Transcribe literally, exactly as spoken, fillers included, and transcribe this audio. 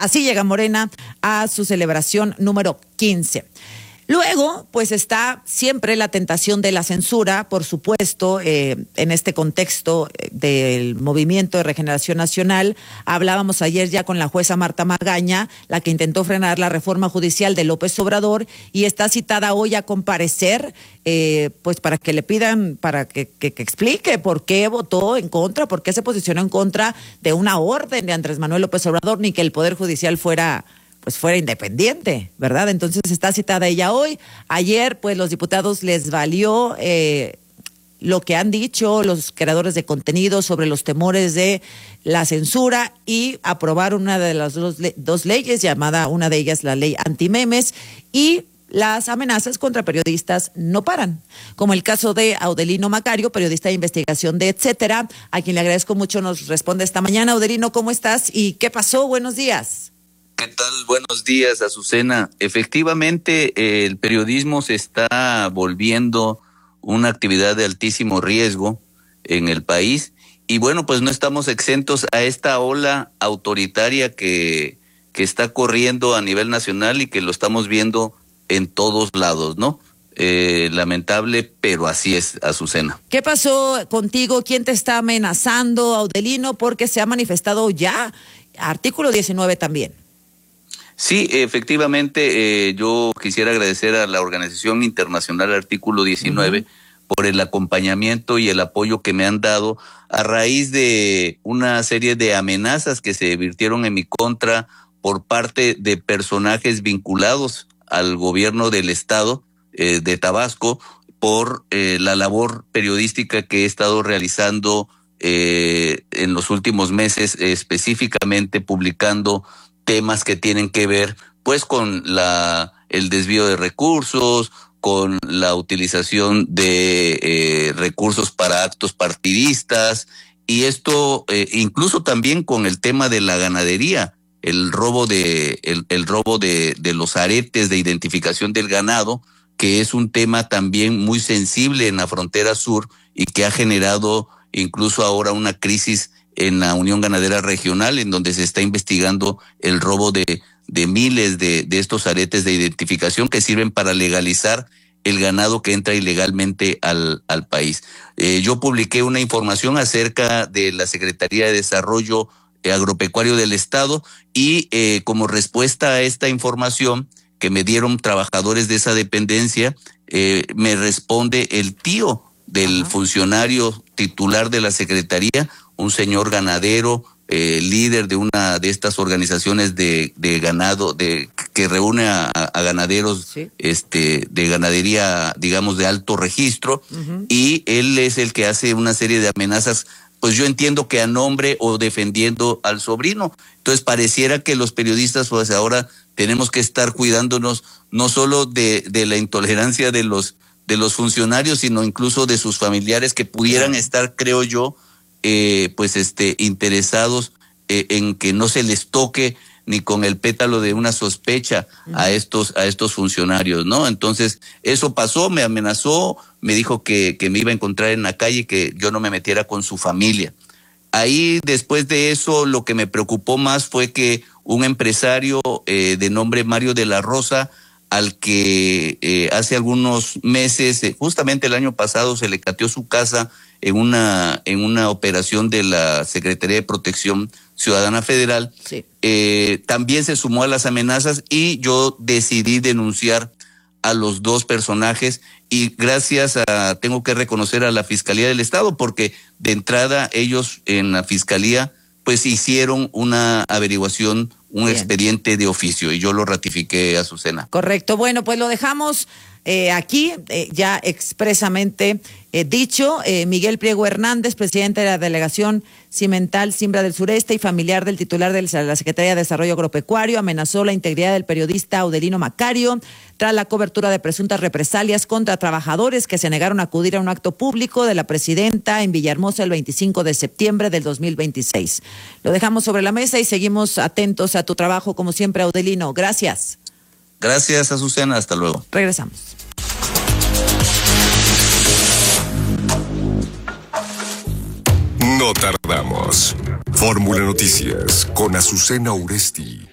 Así llega Morena a su celebración número quince. Luego, pues está siempre la tentación de la censura, por supuesto, eh, en este contexto del Movimiento de Regeneración Nacional. Hablábamos ayer ya con la jueza Marta Magaña, la que intentó frenar la reforma judicial de López Obrador, y está citada hoy a comparecer, eh, pues para que le pidan, para que, que, que explique por qué votó en contra, por qué se posicionó en contra de una orden de Andrés Manuel López Obrador, ni que el Poder Judicial fuera... pues fuera independiente, ¿verdad? Entonces está citada ella hoy. Ayer, pues los diputados les valió eh, lo que han dicho los creadores de contenido sobre los temores de la censura y aprobaron una de las dos, dos leyes, llamada una de ellas la ley antimemes, y las amenazas contra periodistas no paran, como el caso de Audelino Macario, periodista de investigación de Etcétera, a quien le agradezco mucho, nos responde esta mañana. Audelino, ¿cómo estás? ¿Y qué pasó? Buenos días. ¿Qué tal? Buenos días, Azucena. Efectivamente, eh, el periodismo se está volviendo una actividad de altísimo riesgo en el país y bueno, pues no estamos exentos a esta ola autoritaria que, que está corriendo a nivel nacional y que lo estamos viendo en todos lados, ¿no? Eh, lamentable, pero así es, Azucena. ¿Qué pasó contigo? ¿Quién te está amenazando, Audelino? Porque se ha manifestado ya artículo diecinueve también. Sí, efectivamente, eh, yo quisiera agradecer a la Organización Internacional Artículo diecinueve uh-huh. por el acompañamiento y el apoyo que me han dado a raíz de una serie de amenazas que se virtieron en mi contra por parte de personajes vinculados al gobierno del estado eh, de Tabasco por eh, la labor periodística que he estado realizando eh, en los últimos meses, eh, específicamente publicando temas que tienen que ver pues con la el desvío de recursos, con la utilización de eh, recursos para actos partidistas y esto eh, incluso también con el tema de la ganadería, el robo de el, el robo de, de los aretes de identificación del ganado, que es un tema también muy sensible en la frontera sur y que ha generado incluso ahora una crisis en la Unión Ganadera Regional, en donde se está investigando el robo de, de miles de, de estos aretes de identificación que sirven para legalizar el ganado que entra ilegalmente al, al país. Eh, yo publiqué una información acerca de la Secretaría de Desarrollo Agropecuario del Estado y eh, como respuesta a esta información que me dieron trabajadores de esa dependencia, eh, me responde el tío del uh-huh. funcionario titular de la Secretaría, un señor ganadero, eh, líder de una de estas organizaciones de, de ganado, de que reúne a, a ganaderos sí. este, de ganadería, digamos, de alto registro, uh-huh. y él es el que hace una serie de amenazas, pues yo entiendo que a nombre o defendiendo al sobrino. Entonces pareciera que los periodistas pues ahora tenemos que estar cuidándonos no solo de, de la intolerancia de los, de los funcionarios, sino incluso de sus familiares que pudieran uh-huh. estar, creo yo, Eh, pues este interesados eh, en que no se les toque ni con el pétalo de una sospecha uh-huh. a estos a estos funcionarios, ¿no? Entonces eso pasó, me amenazó, me dijo que que me iba a encontrar en la calle, que yo no me metiera con su familia. Ahí después de eso lo que me preocupó más fue que un empresario eh, de nombre Mario de la Rosa, al que eh, hace algunos meses, eh, justamente el año pasado, se le cateó su casa en una en una operación de la Secretaría de Protección Ciudadana Federal, sí. eh, también se sumó a las amenazas y yo decidí denunciar a los dos personajes y gracias a, tengo que reconocer a la Fiscalía del Estado, porque de entrada ellos en la Fiscalía pues hicieron una averiguación, un Bien. expediente de oficio y yo lo ratifiqué, Azucena. Correcto, bueno, pues lo dejamos eh, aquí, eh, ya expresamente eh, dicho. eh, Miguel Priego Hernández, presidente de la Delegación Cimental Cimbra del Sureste y familiar del titular de la Secretaría de Desarrollo Agropecuario, amenazó la integridad del periodista Audelino Macario tras la cobertura de presuntas represalias contra trabajadores que se negaron a acudir a un acto público de la presidenta en Villahermosa el veinticinco de septiembre del dos mil veintiséis. Lo dejamos sobre la mesa y seguimos atentos a tu trabajo, como siempre, Audelino. Gracias. Gracias, Azucena. Hasta luego. Regresamos. No tardamos. Fórmula Noticias con Azucena Uresti.